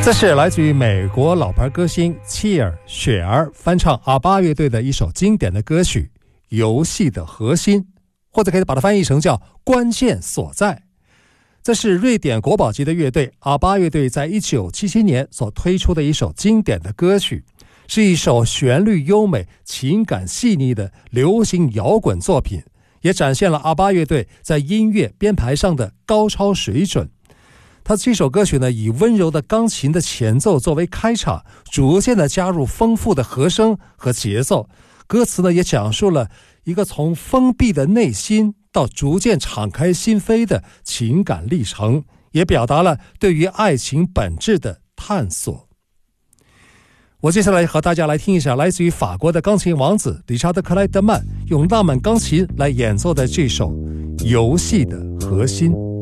这是来自于美国老牌歌星切尔·雪儿翻唱阿巴乐队的一首经典的歌曲《游戏的核心》，或者可以把它翻译成叫关键所在。这是瑞典国宝级的乐队阿巴乐队在1977年所推出的一首经典的歌曲，是一首旋律优美、情感细腻的流行摇滚作品，也展现了阿巴乐队在音乐编排上的高超水准。他这首歌曲呢，以温柔的钢琴的前奏作为开场，逐渐的加入丰富的和声和节奏。歌词呢，也讲述了一个从封闭的内心到逐渐敞开心扉的情感历程，也表达了对于爱情本质的探索。我接下来和大家来听一下来自于法国的钢琴王子理查德·克莱德曼用浪漫钢琴来演奏的这首《游戏的核心》。